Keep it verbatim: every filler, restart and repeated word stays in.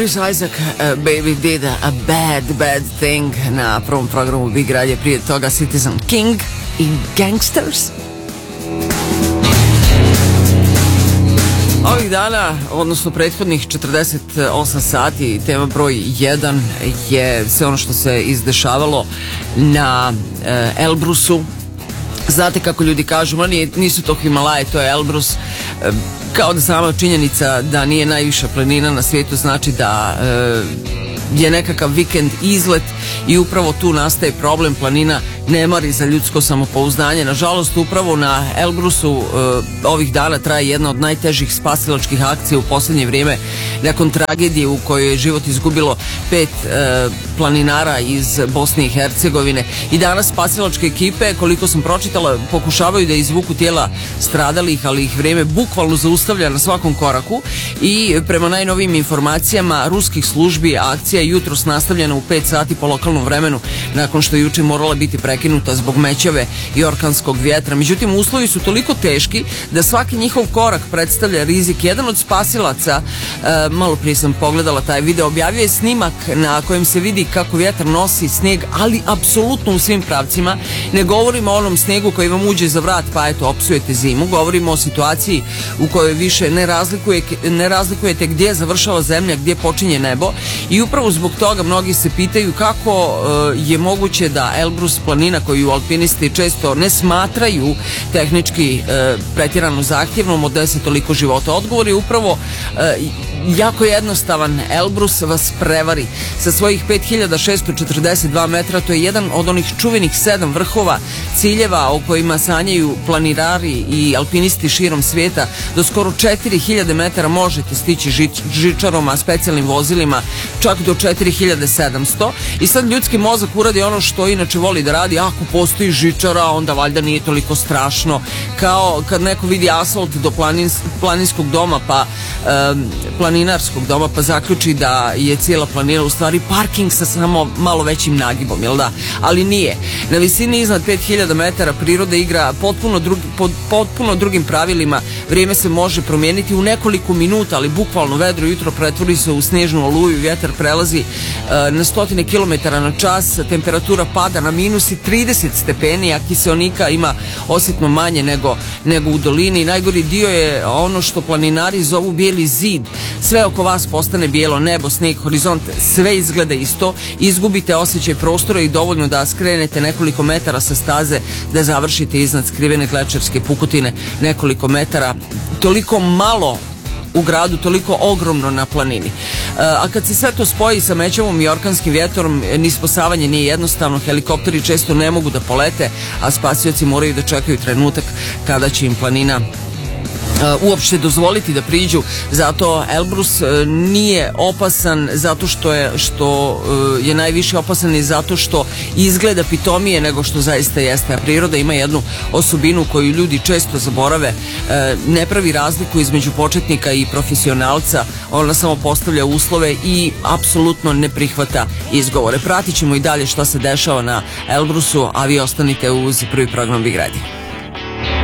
Chris Isaak, uh, Baby did a bad, bad thing na prvom programu Big Radio, prije toga Citizen King i Gangsters. Ovih dana, odnosno prethodnih četrdeset osam sati, tema broj jedan je sve ono što se izdešavalo na e, Elbrusu. Znate kako ljudi kažu, ma nije, nisu to Himalaje, to je Elbrus. E, kao da sama činjenica da nije najviša planina na svijetu znači da e, je nekakav vikend izlet i upravo tu nastaje problem. Planina ne mari za ljudsko samopouzdanje. Nažalost, upravo na Elbrusu uh, ovih dana traje jedna od najtežih spasilačkih akcija u posljednje vrijeme nakon tragedije u kojoj je život izgubilo pet uh, planinara iz Bosne i Hercegovine. I danas spasilačke ekipe, koliko sam pročitala, pokušavaju da izvuku tijela stradalih, ali ih vrijeme bukvalno zaustavlja na svakom koraku i prema najnovijim informacijama ruskih službi akcija je jutros nastavljena u pet sati po lokalnom vremenu, nakon što je juče morala biti prekinuta zbog mećave i orkanskog vjetra. Međutim, uslovi su toliko teški da svaki njihov korak predstavlja rizik. Jedan od spasilaca, e, malo prije sam pogledala taj video, objavio je snimak na kojem se vidi kako vjetar nosi snijeg, ali apsolutno u svim pravcima. Ne govorimo o onom snijegu koji vam uđe za vrat pa eto, opsujete zimu. Govorimo o situaciji u kojoj više ne, razlikuje, ne razlikujete gdje završava zemlja, gdje počinje nebo i upravo zbog toga mnogi se pitaju kako e, je moguće da Elbrus, planina koju alpinisti često ne smatraju tehnički e, pretjerano zahtjevnom, odnese toliko života. Odgovor je upravo e, jako jednostavan. Elbrus vas prevari. Sa svojih pet hiljada šesto četrdeset dva metra, to je jedan od onih čuvenih sedam vrhova ciljeva o kojima sanjaju planinari i alpinisti širom svijeta. Do skoro četiri hiljade metara možete stići žič, žičaroma, specijalnim vozilima, čak do četiri hiljade sedamsto. I sad ljudski mozak uradi ono što inače voli da radi. Ako postoji žičara, onda valjda nije toliko strašno. Kao kad neko vidi asfalt do planins, planinskog doma, pa um, planinarskog doma, pa zaključi da je cijela planina u stvari parking sa samo malo većim nagibom, jel da? Ali nije. Na visini iznad pet hiljada metara priroda igra potpuno, drugi, pod potpuno drugim pravilima. Vrijeme se može promijeniti u nekoliko minuta, ali bukvalno vedro jutro pretvori se u snježnu oluju, vjetar prelazi uh, na stotine kilometara na čas, temperatura pada na minus i trideset stepeni, a kiseonika ima osjetno manje nego, nego u dolini. Najgori dio je ono što planinari zovu bijeli zid. Sve oko vas postane bijelo, nebo, snijeg, horizont, sve izgleda isto. Izgubite osjećaj prostora i dovoljno da skrenete nekoliko metara sa staze da završite iznad skrivene glečerske pukotine nekoliko metara. Toliko malo u gradu, toliko ogromno na planini. A kad se sve to spoji sa mećavom i orkanskim vjetrom, ni spasavanje nije jednostavno. Helikopteri često ne mogu da polete, a spasioci moraju da čekaju trenutak kada će im planina uopšte dozvoliti da priđu. Zato Elbrus nije opasan zato što je, što je najviše opasan i zato što izgleda pitomije nego što zaista jeste. A priroda ima jednu osobinu koju ljudi često zaborave. Ne pravi razliku između početnika i profesionalca. Ona samo postavlja uslove i apsolutno ne prihvata izgovore. Pratit ćemo i dalje šta se dešava na Elbrusu, a vi ostanite uz prvi program Big Radio.